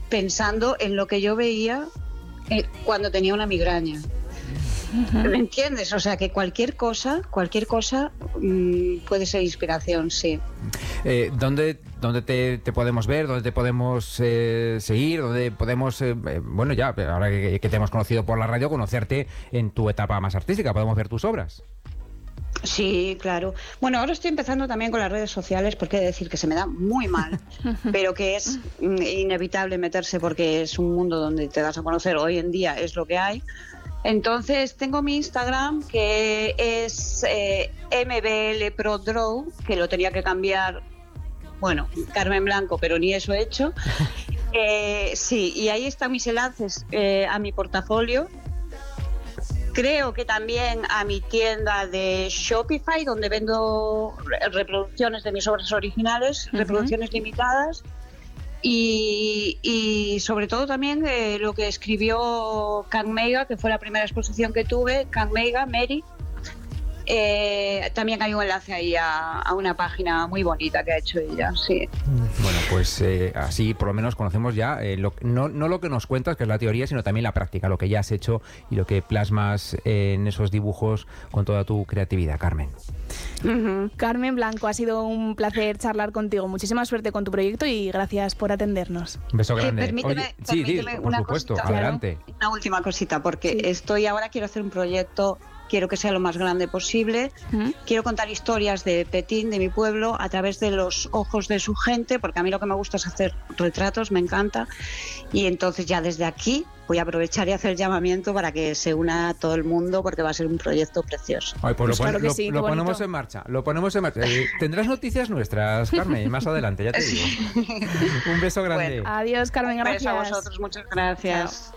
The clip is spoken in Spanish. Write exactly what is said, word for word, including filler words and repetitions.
pensando en lo que yo veía eh, cuando tenía una migraña. ¿Me entiendes? O sea, que cualquier cosa, cualquier cosa mmm, puede ser inspiración, sí. Eh, ¿Dónde, dónde te, te podemos ver? ¿Dónde te podemos eh, seguir? ¿Dónde podemos, eh, bueno, ya, ahora que, que te hemos conocido por la radio, conocerte en tu etapa más artística? ¿Podemos ver tus obras? Sí, claro. Bueno, ahora estoy empezando también con las redes sociales, porque he de decir que se me da muy mal, pero que es mm, inevitable meterse porque es un mundo donde te das a conocer. Hoy en día es lo que hay. Entonces tengo mi Instagram, que es eh, M B L Pro Draw, que lo tenía que cambiar, bueno, Carmen Blanco, pero ni eso he hecho. Eh, sí, y ahí están mis enlaces eh, a mi portafolio. Creo que también a mi tienda de Shopify, donde vendo reproducciones de mis obras originales, uh-huh. reproducciones limitadas. Y, y sobre todo también eh, lo que escribió Kang Meiga, que fue la primera exposición que tuve, Kang Meiga, Mary. Eh, también hay un enlace ahí a, a una página muy bonita que ha hecho ella, sí. Bueno, pues eh, así por lo menos conocemos ya eh, lo, no, no lo que nos cuentas, que es la teoría, sino también la práctica, lo que ya has hecho y lo que plasmas eh, en esos dibujos con toda tu creatividad, Carmen. Uh-huh. Carmen Blanco, ha sido un placer charlar contigo. Muchísima suerte con tu proyecto y gracias por atendernos. Un beso grande. Eh, permíteme, Oye, sí, permíteme sí, por una supuesto, cosita, adelante. Una última cosita, porque sí. estoy ahora, quiero hacer un proyecto, quiero que sea lo más grande posible. ¿Mm? Quiero contar historias de Petín, de mi pueblo, a través de los ojos de su gente, porque a mí lo que me gusta es hacer retratos, me encanta. Y entonces ya desde aquí voy a aprovechar y hacer el llamamiento para que se una todo el mundo, porque va a ser un proyecto precioso. Ay, pues, pues lo, claro lo, sí, lo ponemos en marcha, lo ponemos en marcha. Eh, tendrás noticias nuestras, Carmen, más adelante, ya te digo. Un beso grande. Bueno, adiós, Carmen, gracias. Un beso a vosotros, muchas gracias. Chao.